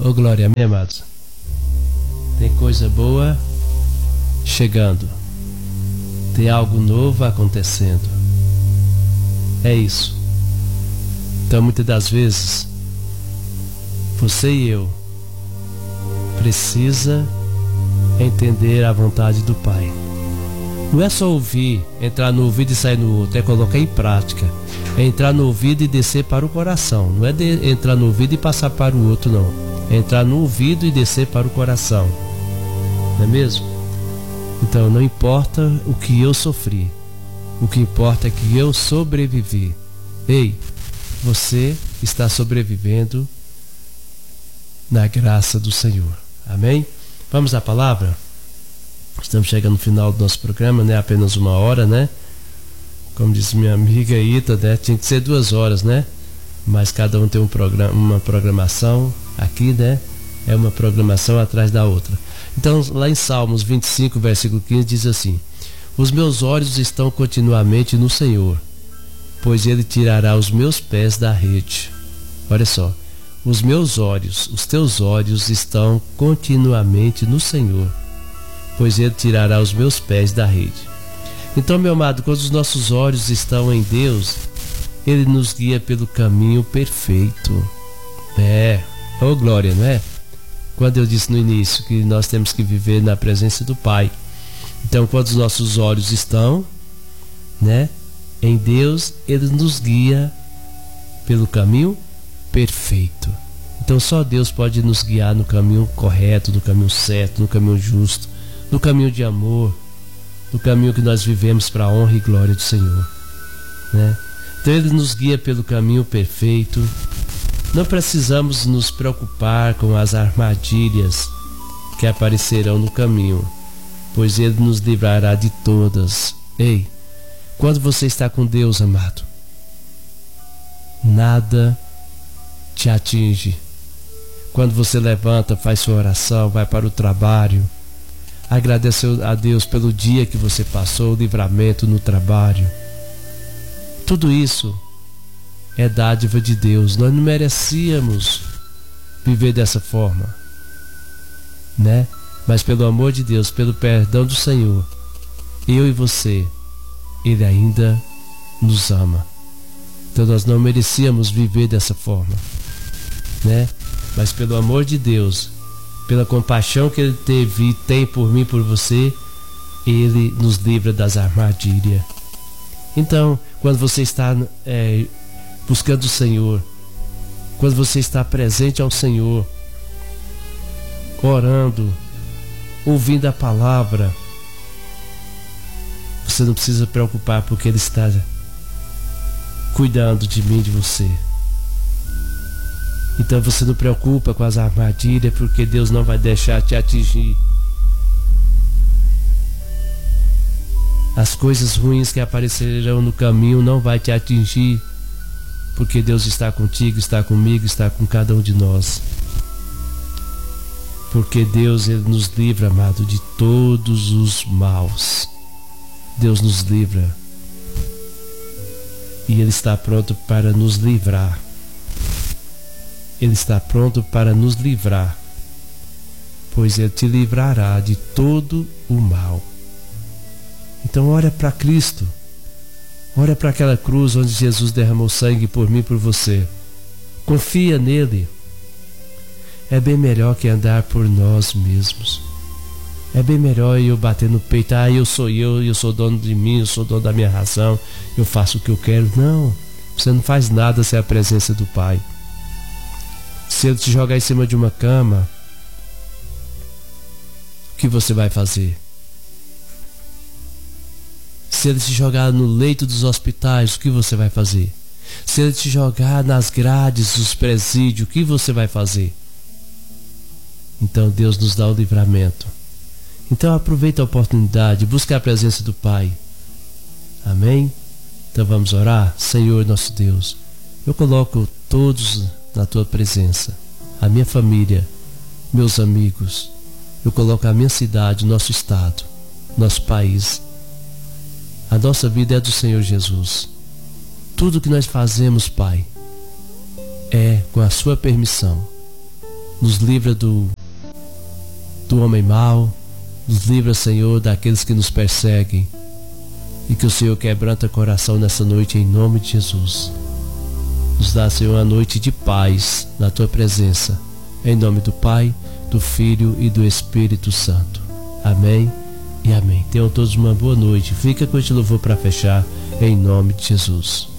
Ô glória, amém, amados? Tem coisa boa chegando. Tem algo novo acontecendo. É isso. Então, muitas das vezes, você e eu precisa entender a vontade do Pai. Não é só ouvir, entrar no ouvido e sair no outro, é colocar em prática. É entrar no ouvido e descer para o coração. Não é entrar no ouvido e passar para o outro, não. É entrar no ouvido e descer para o coração. Não é mesmo? Então não importa o que eu sofri, o que importa é que eu sobrevivi. Ei, você está sobrevivendo na graça do Senhor. Amém? Vamos à palavra? Estamos chegando no final do nosso programa, né? Apenas 1 hora, né? Como disse minha amiga Ita, né? Tinha que ser 2 horas, né? Mas cada um tem uma programação aqui, né? É uma programação atrás da outra. Então, lá em Salmos 25, versículo 15, diz assim: os meus olhos estão continuamente no Senhor, pois Ele tirará os meus pés da rede. Olha só, os meus olhos, os teus olhos estão continuamente no Senhor, pois Ele tirará os meus pés da rede. Então, meu amado, quando os nossos olhos estão em Deus, Ele nos guia pelo caminho perfeito. Oh glória, não é? Quando eu disse no início que nós temos que viver na presença do Pai. Então, quando os nossos olhos estão, né, em Deus, Ele nos guia pelo caminho perfeito. Então, só Deus pode nos guiar no caminho correto, no caminho certo, no caminho justo, no caminho de amor, no caminho que nós vivemos para a honra e glória do Senhor, né? Então Ele nos guia pelo caminho perfeito. Não precisamos nos preocupar com as armadilhas que aparecerão no caminho, pois Ele nos livrará de todas. Ei, quando você está com Deus, amado, nada te atinge. Quando você levanta, faz sua oração, vai para o trabalho, agradece a Deus pelo dia que você passou, o livramento no trabalho. Tudo isso é dádiva de Deus. Nós não merecíamos viver dessa forma, né? Mas pelo amor de Deus, pelo perdão do Senhor, eu e você, Ele ainda nos ama. Então nós não merecíamos viver dessa forma, né? Mas pelo amor de Deus, pela compaixão que Ele teve e tem por mim e por você, Ele nos livra das armadilhas. Então, quando você está buscando o Senhor, quando você está presente ao Senhor, orando, ouvindo a palavra, você não precisa preocupar, porque Ele está cuidando de mim, de você. Então você não preocupa com as armadilhas, porque Deus não vai deixar te atingir. As coisas ruins que aparecerão no caminho não vai te atingir, porque Deus está contigo, está comigo, está com cada um de nós. Porque Deus, Ele nos livra, amado, de todos os maus. Deus nos livra. E Ele está pronto para nos livrar. Ele está pronto para nos livrar, pois Ele te livrará de todo o mal. Então olha para Cristo, olha para aquela cruz onde Jesus derramou sangue por mim e por você. Confia nele. É bem melhor que andar por nós mesmos. É bem melhor eu bater no peito: eu sou dono de mim, eu sou dono da minha razão, eu faço o que eu quero. Não, você não faz nada sem a presença do Pai. Se Ele te jogar em cima de uma cama, o que você vai fazer? Se Ele te jogar no leito dos hospitais, o que você vai fazer? Se Ele te jogar nas grades dos presídios, o que você vai fazer? Então Deus nos dá o livramento. Então aproveita a oportunidade, busca a presença do Pai. Amém? Então vamos orar. Senhor nosso Deus, eu coloco todos na Tua presença, a minha família, meus amigos, eu coloco a minha cidade, nosso estado, nosso país. A nossa vida é do Senhor Jesus. Tudo que nós fazemos, Pai, é com a Sua permissão. nos livra do homem mau, nos livra, Senhor, daqueles que nos perseguem, e que o Senhor quebranta o coração nessa noite em nome de Jesus. Nos dá, Senhor, uma noite de paz na Tua presença, em nome do Pai, do Filho e do Espírito Santo. Amém e amém. Tenham todos uma boa noite. Fica com este louvor para fechar, em nome de Jesus.